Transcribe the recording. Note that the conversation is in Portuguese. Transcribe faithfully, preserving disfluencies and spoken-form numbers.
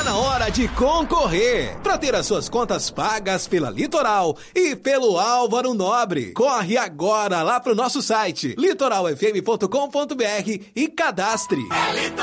na hora de concorrer. Para ter as suas contas pagas pela Litoral e pelo Álvaro Nobre. Corre agora lá pro nosso site litoral f m ponto com ponto b r e cadastre. É